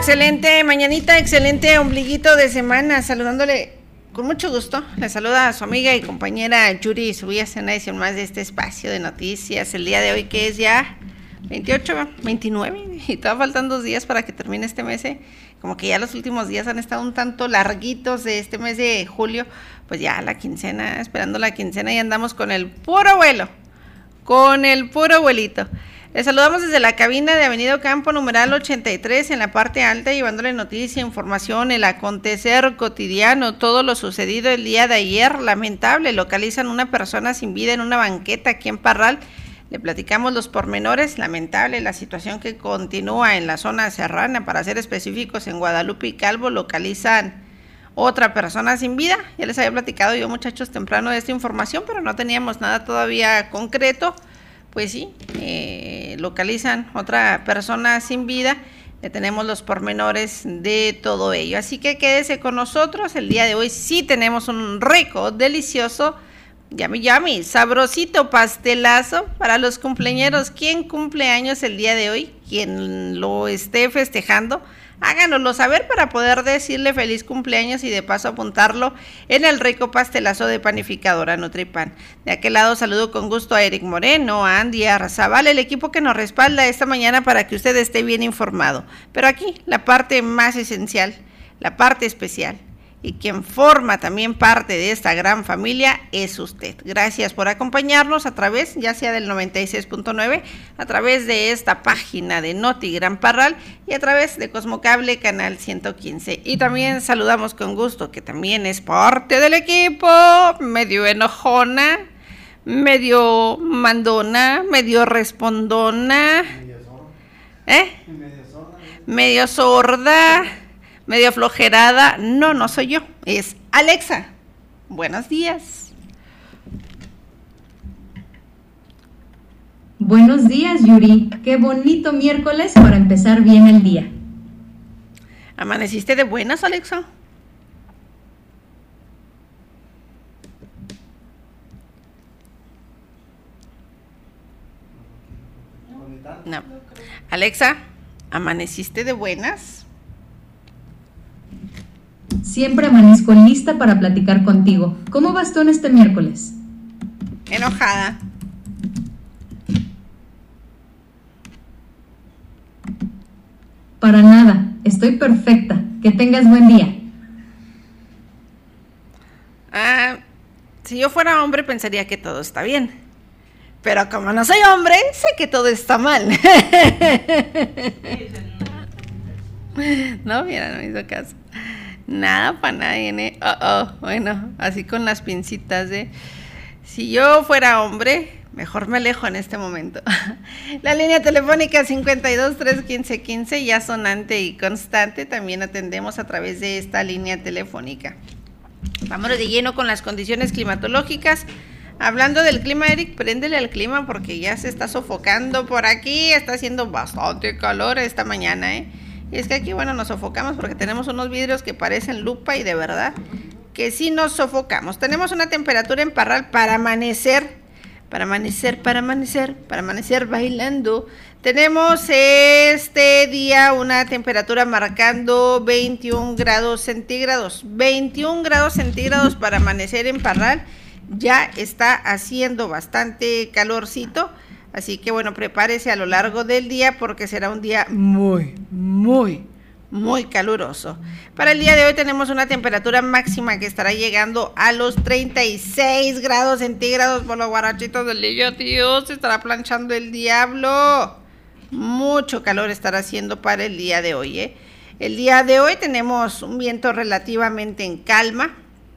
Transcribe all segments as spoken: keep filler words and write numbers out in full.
Excelente mañanita, excelente ombliguito de semana, saludándole con mucho gusto. Le saluda a su amiga y compañera Yuri Subías en una edición más de este espacio de noticias. El día de hoy, que es ya veintiocho, veintinueve, y todavía faltan dos días para que termine este mes. ¿eh? Como que ya los últimos días han estado un tanto larguitos de este mes de julio. Pues ya la quincena, esperando la quincena, y andamos con el puro vuelo, con el puro vuelito. Les saludamos desde la cabina de Avenida Ocampo, numeral ochenta y tres, en la parte alta, llevándole noticia, información, el acontecer cotidiano, todo lo sucedido el día de ayer. Lamentable, localizan una persona sin vida en una banqueta aquí en Parral. Le platicamos los pormenores. Lamentable la situación que continúa en la zona serrana, para ser específicos, en Guadalupe y Calvo, localizan otra persona sin vida. Ya les había platicado yo, muchachos, temprano de esta información, pero no teníamos nada todavía concreto. Pues sí, eh, localizan otra persona sin vida, le tenemos los pormenores de todo ello. Así que quédese con nosotros, el día de hoy sí tenemos un rico, delicioso, yummy yummy, sabrosito pastelazo para los cumpleañeros. ¿Quién cumple años el día de hoy? Quien lo esté festejando, háganoslo saber para poder decirle feliz cumpleaños y de paso apuntarlo en el rico pastelazo de Panificadora Nutripan. De aquel lado saludo con gusto a Eric Moreno, a Andy, a Razabal, el equipo que nos respalda esta mañana para que usted esté bien informado. Pero aquí la parte más esencial, la parte especial, y quien forma también parte de esta gran familia es usted. Gracias por acompañarnos a través, ya sea del noventa y seis punto nueve, a través de esta página de Noti Gran Parral y a través de Cosmocable Canal ciento quince. Y también saludamos con gusto, que también es parte del equipo, medio enojona, medio mandona, medio respondona, ¿eh? Medio sorda, medio flojerada. No, no soy yo, es Alexa. Buenos días. Buenos días, Yuri. Qué bonito miércoles para empezar bien el día. ¿Amaneciste de buenas, Alexa? No. Alexa, ¿amaneciste de buenas? Siempre amanezco lista para platicar contigo. ¿Cómo vas tú en este miércoles? Enojada. Para nada, estoy perfecta. Que tengas buen día. Ah, si yo fuera hombre pensaría que todo está bien. Pero como no soy hombre, sé que todo está mal. No, mira, no me hizo caso. Nada para nadie, ¿eh? Oh, oh, bueno, así con las pincitas de... Si yo fuera hombre, mejor me alejo en este momento. La línea telefónica cincuenta y dos, tres quince, quince, ya sonante y constante. También atendemos a través de esta línea telefónica. Vámonos de lleno con las condiciones climatológicas. Hablando del clima, Eric, préndele al clima porque ya se está sofocando por aquí. Está haciendo bastante calor esta mañana, ¿eh? Y es que aquí, bueno, nos sofocamos porque tenemos unos vidrios que parecen lupa y de verdad que sí nos sofocamos. Tenemos una temperatura en Parral para amanecer, para amanecer, para amanecer, para amanecer bailando. Tenemos este día una temperatura marcando veintiún grados centígrados. veintiún grados centígrados para amanecer en Parral. Ya está haciendo bastante calorcito. Así que bueno, prepárese a lo largo del día porque será un día muy, muy, muy caluroso. Para el día de hoy tenemos una temperatura máxima que estará llegando a los treinta y seis grados centígrados por los guarachitos del niño. Dios, se estará planchando el diablo. Mucho calor estará haciendo para el día de hoy, ¿eh? El día de hoy tenemos un viento relativamente en calma.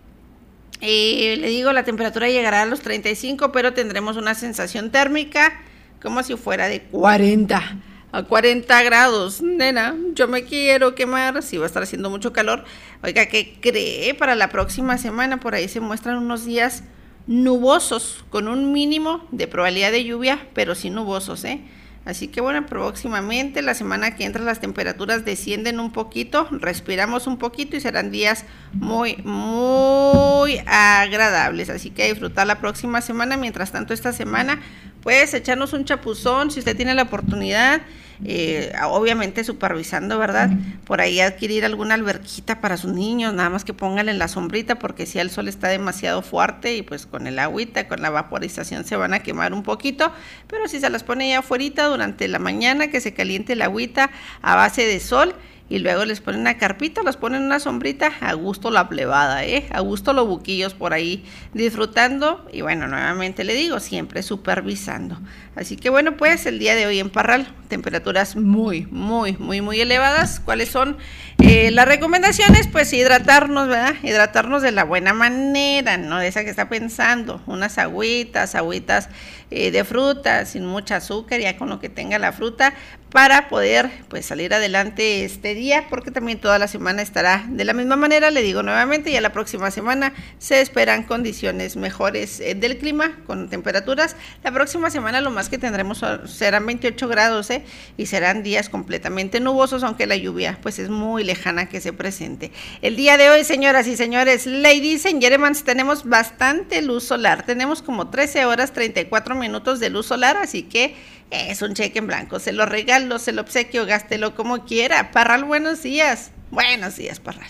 Eh, le digo, la temperatura llegará a los treinta y cinco, pero tendremos una sensación térmica como si fuera de cuarenta a cuarenta grados. Nena, yo me quiero quemar, si va a estar haciendo mucho calor. Oiga, ¿qué cree? Para la próxima semana por ahí se muestran unos días nubosos, con un mínimo de probabilidad de lluvia, pero sí nubosos, ¿eh? Así que bueno, próximamente, la semana que entra, las temperaturas descienden un poquito, respiramos un poquito y serán días muy, muy agradables. Así que a disfrutar la próxima semana. Mientras tanto, esta semana, pues echarnos un chapuzón, si usted tiene la oportunidad, eh, obviamente supervisando, ¿verdad? Por ahí adquirir alguna alberquita para sus niños, nada más que pónganle en la sombrita, porque si el sol está demasiado fuerte y pues con el agüita, con la vaporización se van a quemar un poquito, pero si se las pone ya afuera durante la mañana, que se caliente el agüita a base de sol, y luego les ponen una carpita, los ponen en una sombrita, a gusto la plebada, ¿eh? A gusto los buquillos por ahí disfrutando, y bueno, nuevamente le digo, siempre supervisando. Así que bueno, pues el día de hoy en Parral, temperaturas muy, muy, muy, muy elevadas. ¿Cuáles son eh, las recomendaciones? Pues hidratarnos, ¿verdad? Hidratarnos de la buena manera, no de esa que está pensando, unas agüitas, agüitas eh, de fruta, sin mucha azúcar, ya con lo que tenga la fruta, para poder pues salir adelante este día, porque también toda la semana estará de la misma manera. Le digo nuevamente, ya la próxima semana se esperan condiciones mejores eh, del clima, con temperaturas. La próxima semana lo más que tendremos serán veintiocho grados, ¿eh? Y serán días completamente nubosos, aunque la lluvia pues es muy lejana que se presente. El día de hoy, señoras y señores, ladies and gentlemen, tenemos bastante luz solar, tenemos como trece horas treinta y cuatro minutos de luz solar, así que es un cheque en blanco, se lo regalo, se lo obsequio, gástelo como quiera. Parral, buenos días. Buenos días, Parral.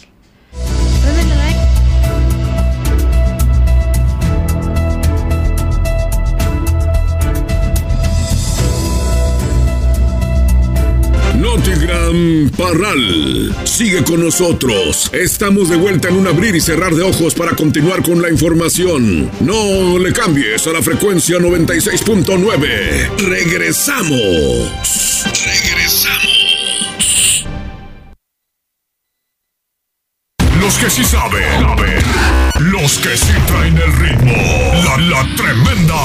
Notigram Parral, sigue con nosotros. Estamos de vuelta en un abrir y cerrar de ojos para continuar con la información. No le cambies a la frecuencia noventa y seis punto nueve. Regresamos. Regresamos. Los que sí saben, saben. Los que sí traen el ritmo. La, la tremenda.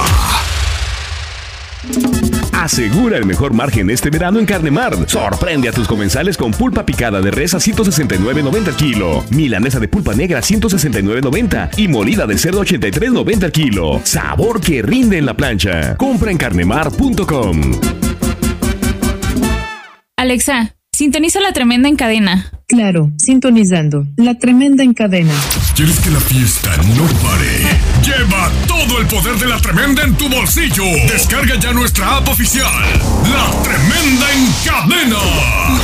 Asegura el mejor margen este verano en Carnemar. Sorprende a tus comensales con pulpa picada de res a ciento sesenta y nueve noventa el kilo, milanesa de pulpa negra a ciento sesenta y nueve noventa y molida de cerdo ochenta y tres noventa el kilo. Sabor que rinde en la plancha. Compra en carnemar punto com. Alexa, sintoniza La Tremenda en cadena. Claro, sintonizando La Tremenda en cadena. ¿Quieres que la fiesta no pare? Lleva todo el poder de La Tremenda en tu bolsillo. Descarga ya nuestra app oficial, La Tremenda en cadena.